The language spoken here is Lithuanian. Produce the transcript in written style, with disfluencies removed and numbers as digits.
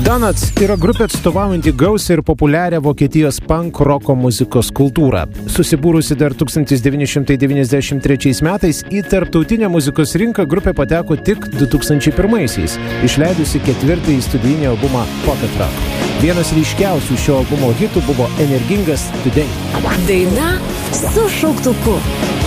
Donuts yra grupė atstovaujanti gausią ir populiarią Vokietijos punk roko muzikos kultūrą. Susibūrusi dar 1993 metais į tarptautinę muzikos rinką grupė pateko tik 2001-aisiais, išleidusi 4. studijinį albumą Pocket Rock. Vienas ryškiausių šio albumo hitų buvo energingas Today. Daina su šauktuku.